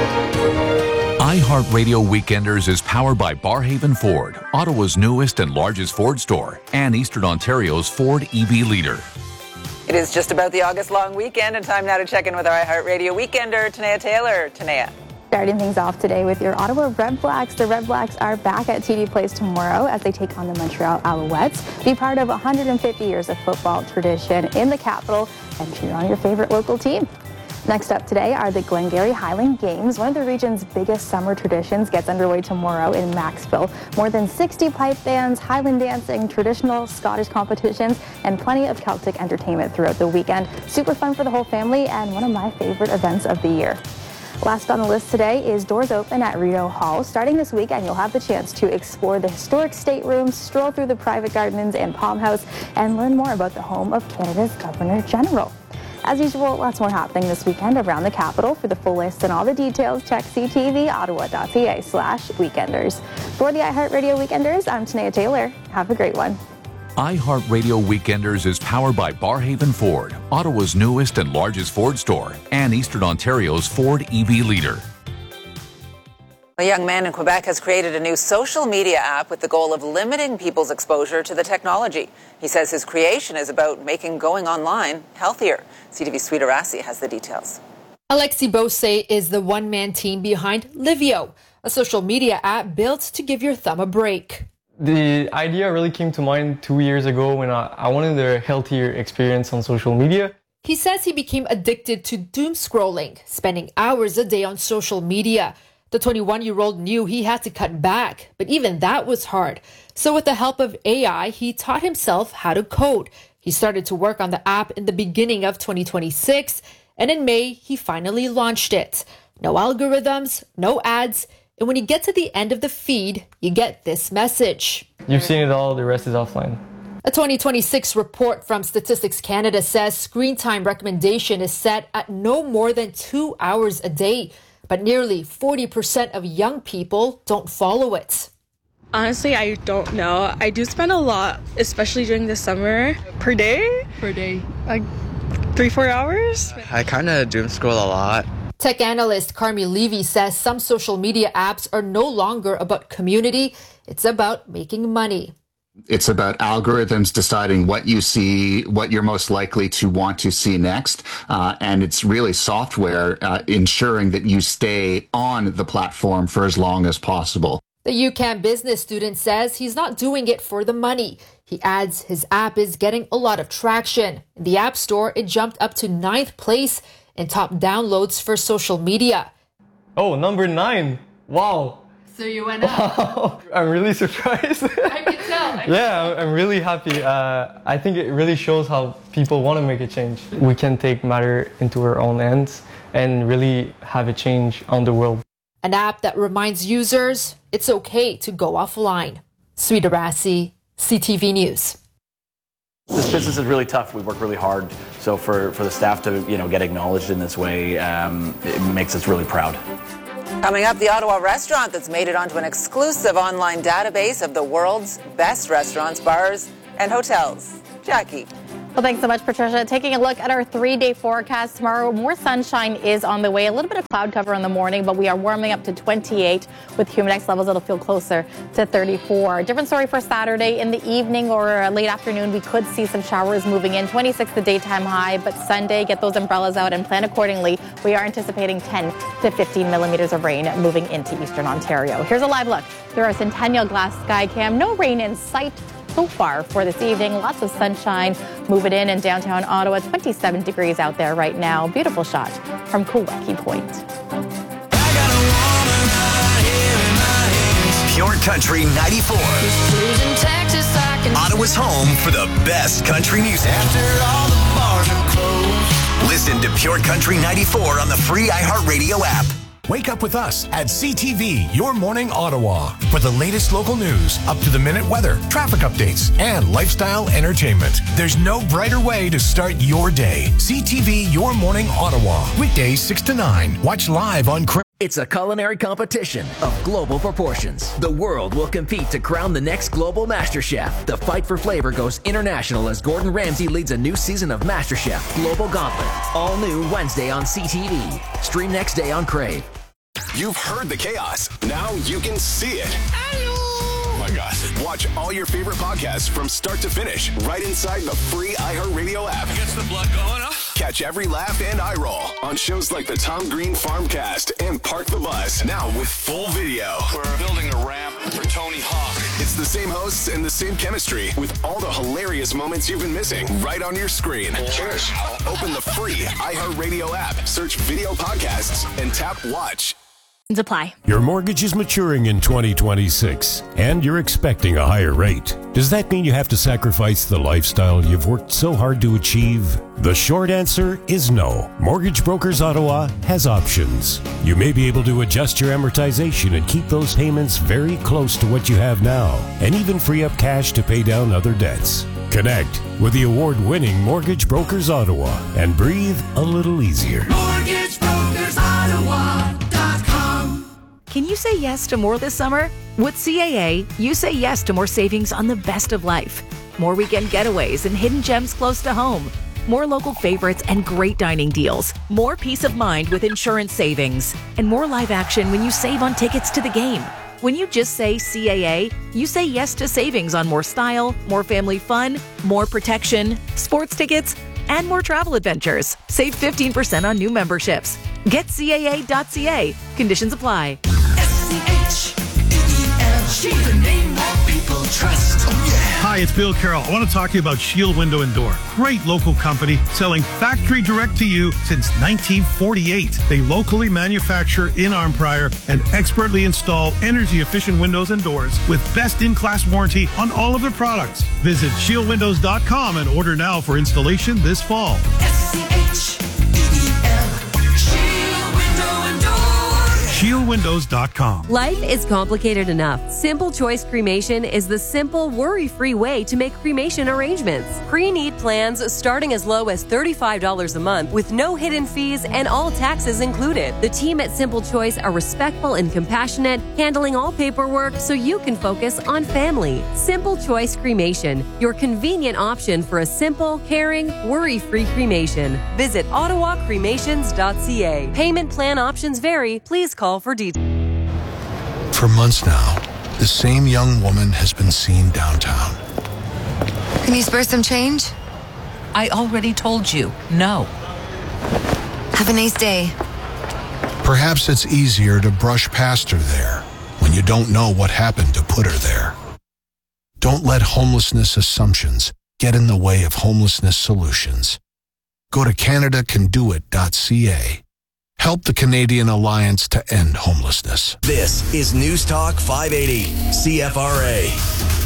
iHeartRadio Weekenders is powered by Barhaven Ford, Ottawa's newest and largest Ford store, and Eastern Ontario's Ford EV leader. It is just about the August long weekend, and time now to check in with our iHeartRadio Weekender, Tanea Taylor. Tanea. Starting things off today with your Ottawa Red Blacks. The Red Blacks are back at TD Place tomorrow as they take on the Montreal Alouettes. Be part of 150 years of football tradition in the capital and cheer on your favorite local team. Next up today are the Glengarry Highland Games. One of the region's biggest summer traditions gets underway tomorrow in Maxville. More than 60 pipe bands, Highland dancing, traditional Scottish competitions, and plenty of Celtic entertainment throughout the weekend. Super fun for the whole family and one of my favorite events of the year. Last on the list today is Doors Open at Rideau Hall. Starting this weekend, you'll have the chance to explore the historic staterooms, stroll through the private gardens and Palm House, and learn more about the home of Canada's Governor General. As usual, lots more happening this weekend around the capital. For the full list and all the details, check ctvottawa.ca/weekenders. For the iHeartRadio Weekenders, I'm Tanea Taylor. Have a great one. iHeartRadio Weekenders is powered by Barhaven Ford, Ottawa's newest and largest Ford store, and Eastern Ontario's Ford EV leader. A young man in Quebec has created a new social media app with the goal of limiting people's exposure to the technology. He says his creation is about making going online healthier. CTV's Sweet Arasi has the details. Alexis Beausset is the one-man team behind Livio, a social media app built to give your thumb a break. The idea really came to mind 2 years ago when I wanted a healthier experience on social media. He says he became addicted to doom scrolling, spending hours a day on social media. The 21-year-old knew he had to cut back, but even that was hard. So with the help of AI, he taught himself how to code. He started to work on the app in the beginning of 2026, and in May, he finally launched it. No algorithms, no ads, and when you get to the end of the feed, you get this message. You've seen it all, the rest is offline. A 2026 report from Statistics Canada says screen time recommendation is set at no more than 2 hours a day. But nearly 40% of young people don't follow it. Honestly, I don't know. I do spend a lot, especially during the summer. Per day? Per day. Like 3-4 hours? I kind of doom scroll a lot. Tech analyst Carmi Levy says some social media apps are no longer about community. It's about making money. It's about algorithms deciding what you see, what you're most likely to want to see next. And it's really software ensuring that you stay on the platform for as long as possible. The UQAM business student says he's not doing it for the money. He adds his app is getting a lot of traction. In the App Store, it jumped up to 9th place in top downloads for social media. Oh, number 9. Wow. So you went up. Wow. I'm really surprised. I can tell. Yeah, I'm really happy. I think it really shows how people want to make a change. We can take matter into our own hands and really have a change on the world. An app that reminds users it's okay to go offline. Sweet Arasi, CTV News. This business is really tough. We work really hard. So for the staff to get acknowledged in this way, it makes us really proud. Coming up, the Ottawa restaurant that's made it onto an exclusive online database of the world's best restaurants, bars, and hotels. Jackie. Well, thanks so much, Patricia. Taking a look at our 3-day forecast tomorrow, more sunshine is on the way. A little bit of cloud cover in the morning, but we are warming up to 28 with humidex levels that'll feel closer to 34. Different story for Saturday. In the evening or late afternoon, we could see some showers moving in. 26 the daytime high, but Sunday, get those umbrellas out and plan accordingly. We are anticipating 10 to 15 millimeters of rain moving into eastern Ontario. Here's a live look through our Centennial Glass Skycam. No rain in sight so far for this evening. Lots of sunshine moving in downtown Ottawa. 27 degrees out there right now. Beautiful shot from Koweki Point. Pure Country 94. Ottawa's home for the best country music. After all the bars are closed. Listen to Pure Country 94 on the free iHeartRadio app. Wake up with us at CTV, Your Morning Ottawa, for the latest local news, up-to-the-minute weather, traffic updates, and lifestyle entertainment. There's no brighter way to start your day. CTV, Your Morning Ottawa, weekdays 6 to 9. Watch live on... It's a culinary competition of global proportions. The world will compete to crown the next global MasterChef. The fight for flavor goes international as Gordon Ramsay leads a new season of MasterChef Global Gauntlet. All new Wednesday on CTV. Stream next day on Crave. You've heard the chaos. Now you can see it. Oh my God. Watch all your favorite podcasts from start to finish right inside the free iHeartRadio app. Gets the blood going, huh? Catch every laugh and eye roll on shows like the Tom Green Farmcast and Park the Bus. Now with full video. We're building a ramp for Tony Hawk. It's the same hosts and the same chemistry with all the hilarious moments you've been missing right on your screen. Cheers. Open the free iHeartRadio app, search video podcasts, and tap watch. Apply. Your mortgage is maturing in 2026, and you're expecting a higher rate. Does that mean you have to sacrifice the lifestyle you've worked so hard to achieve? The short answer is no. Mortgage Brokers Ottawa has options. You may be able to adjust your amortization and keep those payments very close to what you have now, and even free up cash to pay down other debts. Connect with the award-winning Mortgage Brokers Ottawa and breathe a little easier. MortgageBrokersOttawa.com. Can you say yes to more this summer? With CAA, you say yes to more savings on the best of life. More weekend getaways and hidden gems close to home. More local favorites and great dining deals. More peace of mind with insurance savings. And more live action when you save on tickets to the game. When you just say CAA, you say yes to savings on more style, more family fun, more protection, sports tickets, and more travel adventures. Save 15% on new memberships. Get CAA.ca. Conditions apply. SCHEEL, the name that people trust. Oh, yeah. Hi, it's Bill Carroll. I want to talk to you about Shield Window and Door. Great local company selling factory direct to you since 1948. They locally manufacture in Arnprior and expertly install energy-efficient windows and doors with best-in-class warranty on all of their products. Visit shieldwindows.com and order now for installation this fall. ShieldWindows.com. Life is complicated enough. Simple Choice Cremation is the simple, worry-free way to make cremation arrangements. Pre-need plans starting as low as $35 a month with no hidden fees and all taxes included. The team at Simple Choice are respectful and compassionate, handling all paperwork so you can focus on family. Simple Choice Cremation, your convenient option for a simple, caring, worry-free cremation. Visit ottawacremations.ca. Payment plan options vary. Please call for details. For months now, the same young woman has been seen downtown. Can you spare some change? I already told you, no. Have a nice day. Perhaps it's easier to brush past her there when you don't know what happened to put her there. Don't let homelessness assumptions get in the way of homelessness solutions. Go to CanadaCanDoIt.ca. Help the Canadian Alliance to End Homelessness. This is News Talk 580, CFRA.